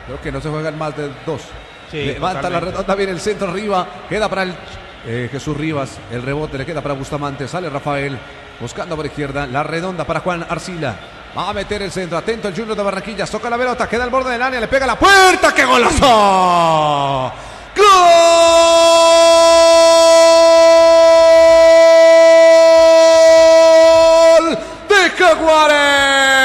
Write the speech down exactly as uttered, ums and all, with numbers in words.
Creo que no se juegan más de dos. Sí, levanta totalmente. la redonda, viene el centro arriba, queda para el eh, Jesús Rivas, el rebote le queda para Bustamante, sale Rafael, buscando por izquierda, la redonda para Juan Arcila. Va a meter el centro, atento el Junior de Barranquilla, toca la pelota, queda al borde del área, le pega a la puerta, ¡qué golazo! ¡Gol!